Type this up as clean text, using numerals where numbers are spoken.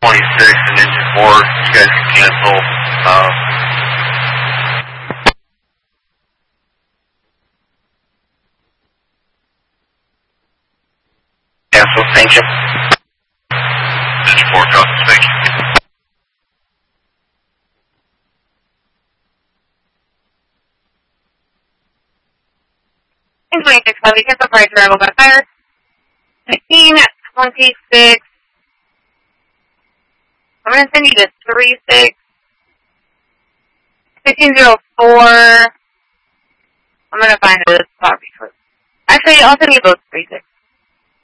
26 and engine 4, you guys can cancel. Cancel, thank you. Engine 4, copy, thank you. Engine 26, heavy, cancel price, arrival by fire. 1926. I'm going to send you to 36. 1604. I'm going to find a spot before. Actually, I'll send you both 36.